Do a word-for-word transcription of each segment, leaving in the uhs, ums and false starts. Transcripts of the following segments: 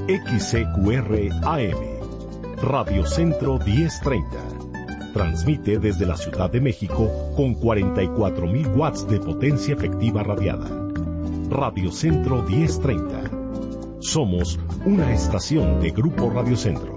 X C Q R A M, Radio Centro diez treinta. Transmite desde la Ciudad de México con cuarenta y cuatro mil watts de potencia efectiva radiada. Radio Centro diez treinta. Somos una estación de Grupo Radio Centro.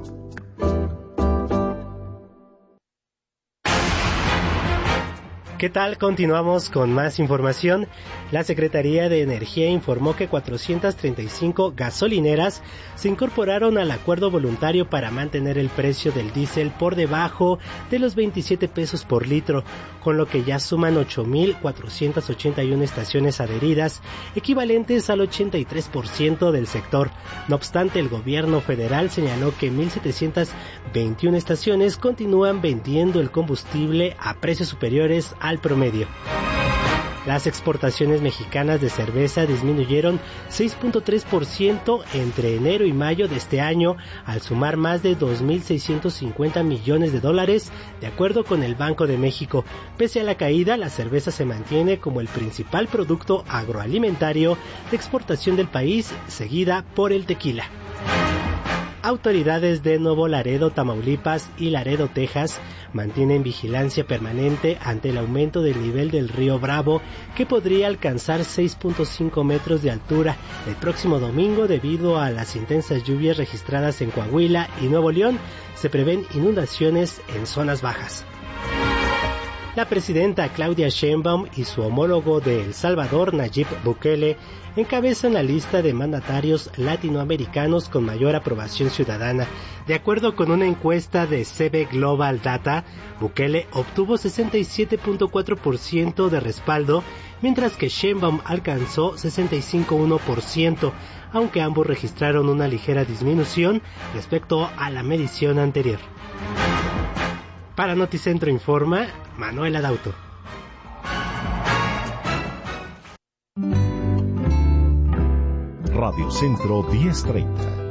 ¿Qué tal? Continuamos con más información. La Secretaría de Energía informó que cuatrocientas treinta y cinco gasolineras se incorporaron al acuerdo voluntario para mantener el precio del diésel por debajo de los veintisiete pesos por litro, con lo que ya suman ocho mil cuatrocientas ochenta y una estaciones adheridas, equivalentes al ochenta y tres por ciento del sector. No obstante, el gobierno federal señaló que mil setecientas veintiuna estaciones continúan vendiendo el combustible a precios superiores al promedio. Las exportaciones mexicanas de cerveza disminuyeron seis punto tres por ciento entre enero y mayo de este año, al sumar más de dos mil seiscientos cincuenta millones de dólares, de acuerdo con el Banco de México. Pese a la caída, la cerveza se mantiene como el principal producto agroalimentario de exportación del país, seguida por el tequila. Autoridades de Nuevo Laredo, Tamaulipas y Laredo, Texas, mantienen vigilancia permanente ante el aumento del nivel del río Bravo, que podría alcanzar seis punto cinco metros de altura el próximo domingo debido a las intensas lluvias registradas en Coahuila y Nuevo León. Se prevén inundaciones en zonas bajas. La presidenta Claudia Sheinbaum y su homólogo de El Salvador, Nayib Bukele, encabezan la lista de mandatarios latinoamericanos con mayor aprobación ciudadana. De acuerdo con una encuesta de C B Global Data, Bukele obtuvo sesenta y siete punto cuatro por ciento de respaldo, mientras que Sheinbaum alcanzó sesenta y cinco punto uno por ciento, aunque ambos registraron una ligera disminución respecto a la medición anterior. Para Noticentro Informa, Manuel Adauto. Radio Centro diez treinta.